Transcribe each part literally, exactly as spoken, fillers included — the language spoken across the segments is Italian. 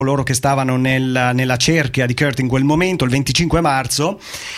coloro che stavano nel, nella cerchia di Kurt in quel momento, il venticinque marzo,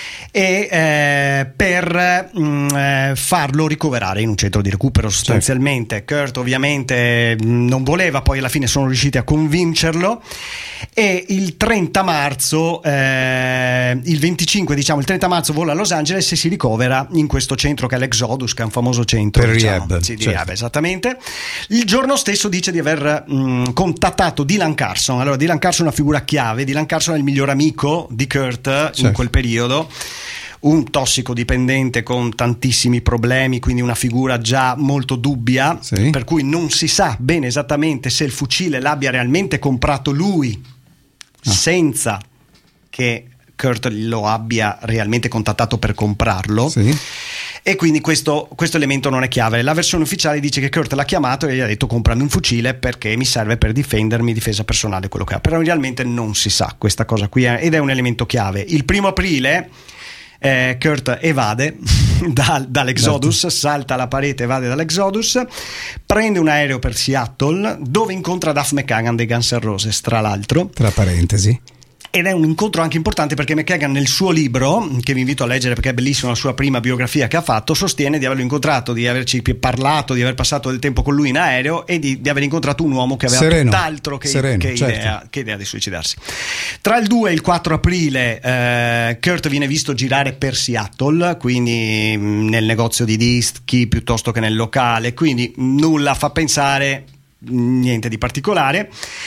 e eh, per mh, eh, farlo ricoverare in un centro di recupero sostanzialmente. Certo. Kurt ovviamente mh, non voleva, poi alla fine sono riusciti a convincerlo, e il trenta marzo eh, il venticinque diciamo il trenta marzo vola a Los Angeles e si ricovera in questo centro che è l'Exodus, che è un famoso centro per diciamo, rehab, sì, di certo. rehab, esattamente. Il giorno stesso dice di aver mh, contattato Dylan Carson. Allora, Dylan Carson è una figura chiave. Dylan Carson è il miglior amico di Kurt, certo, in quel periodo, un tossicodipendente con tantissimi problemi, quindi una figura già molto dubbia, sì, per cui non si sa bene esattamente se il fucile l'abbia realmente comprato lui, ah, senza che Kurt lo abbia realmente contattato per comprarlo, sì, e quindi questo, questo elemento non è chiave. La versione ufficiale dice che Kurt l'ha chiamato e gli ha detto: comprami un fucile perché mi serve per difendermi, difesa personale, quello che ha. Però realmente non si sa questa cosa qui, eh, ed è un elemento chiave. Il primo aprile Eh, Kurt evade da, dall'Exodus, salta la parete, evade dall'Exodus, prende un aereo per Seattle, dove incontra Duff McKagan dei Guns N' Roses, tra l'altro, tra parentesi. Ed è un incontro anche importante perché McKagan, nel suo libro, che vi invito a leggere perché è bellissimo, la sua prima biografia che ha fatto, sostiene di averlo incontrato, di averci parlato, di aver passato del tempo con lui in aereo e di, di aver incontrato un uomo che aveva sereno, tutt'altro che, sereno, che, certo, idea, che idea di suicidarsi. Tra il due e il quattro aprile eh, Kurt viene visto girare per Seattle, quindi mh, nel negozio di dischi piuttosto che nel locale, quindi nulla fa pensare, niente di particolare.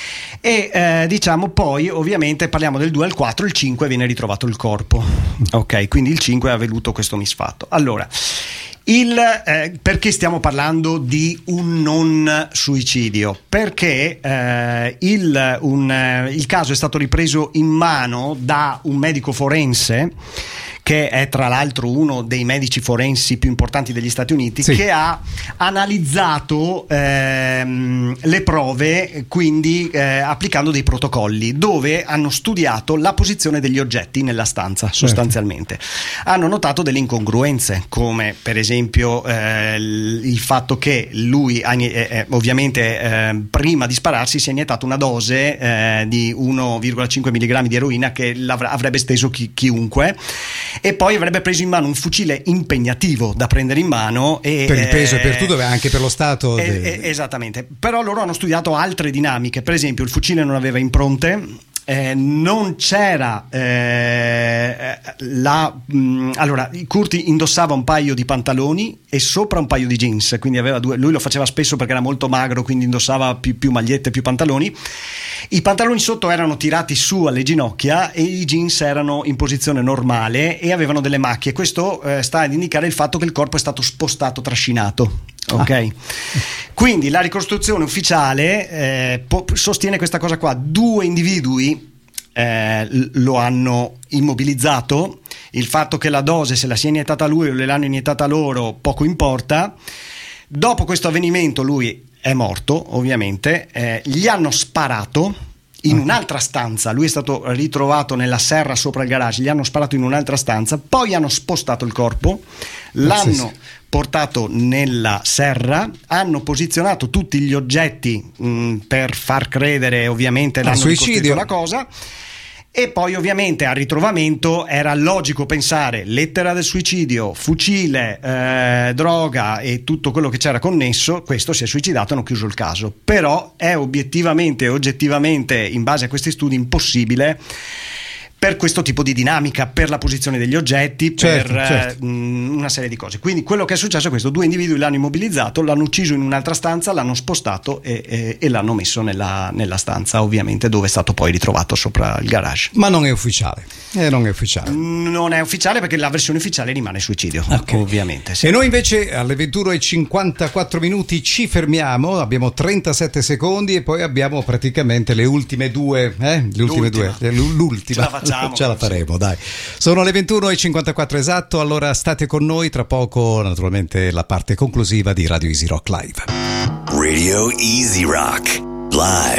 E eh, diciamo poi ovviamente parliamo del due al quattro, il cinque viene ritrovato il corpo, ok, quindi il cinque è avvenuto questo misfatto. Allora, il, eh, perché stiamo parlando di un non suicidio? Perché eh, il, un, eh, il caso è stato ripreso in mano da un medico forense, che è tra l'altro uno dei medici forensi più importanti degli Stati Uniti, sì, che ha analizzato ehm, le prove, quindi eh, applicando dei protocolli dove hanno studiato la posizione degli oggetti nella stanza, sostanzialmente. Certo. Hanno notato delle incongruenze, come per esempio eh, il fatto che lui eh, eh, ovviamente eh, prima di spararsi si è iniettato una dose eh, di uno virgola cinque milligrammi di eroina che avrebbe steso chi, chiunque, e poi avrebbe preso in mano un fucile impegnativo da prendere in mano e, per il peso eh, e per tutto, anche per lo stato eh, de... eh, esattamente. Però loro hanno studiato altre dinamiche, per esempio il fucile non aveva impronte, Eh, non c'era eh, la mh, allora Kurt indossava un paio di pantaloni e sopra un paio di jeans, quindi aveva due, lui lo faceva spesso perché era molto magro, quindi indossava più, più magliette, più pantaloni. I pantaloni sotto erano tirati su alle ginocchia e i jeans erano in posizione normale e avevano delle macchie. Questo eh, sta ad indicare il fatto che il corpo è stato spostato, trascinato. Ok, ah. Quindi la ricostruzione ufficiale eh, po- sostiene questa cosa qua. Due individui eh, lo hanno immobilizzato. Il fatto che la dose, se la sia iniettata lui o le l'hanno iniettata loro, poco importa. Dopo questo avvenimento lui è morto, ovviamente. Eh, gli hanno sparato in un'altra stanza. Lui è stato ritrovato nella serra sopra il garage. Gli hanno sparato in un'altra stanza, poi hanno spostato il corpo, l'hanno portato nella serra, hanno posizionato tutti gli oggetti mh, per far credere, ovviamente l'hanno ricostruito la cosa. E poi ovviamente al ritrovamento era logico pensare lettera del suicidio, fucile, eh, droga e tutto quello che c'era connesso. Questo si è suicidato e hanno chiuso il caso. Però è obiettivamente e oggettivamente, in base a questi studi, impossibile per questo tipo di dinamica, per la posizione degli oggetti, certo, per certo. eh, una serie di cose. Quindi quello che è successo è questo: due individui l'hanno immobilizzato, l'hanno ucciso in un'altra stanza, l'hanno spostato e, e, e l'hanno messo nella, nella stanza, ovviamente, dove è stato poi ritrovato sopra il garage. Ma non è ufficiale, eh, non è ufficiale. Non è ufficiale perché la versione ufficiale rimane suicidio, okay, ovviamente, sì. E noi invece alle ventuno e cinquantaquattro minuti ci fermiamo, abbiamo trentasette secondi e poi abbiamo praticamente le ultime due, eh? le ultime l'ultima. due, l'ultima. Ce la facciamo. Ce la faremo, dai. Sono le ventuno e cinquantaquattro esatto, allora state con noi, tra poco naturalmente la parte conclusiva di Radio Easy Rock Live. Radio Easy Rock Live.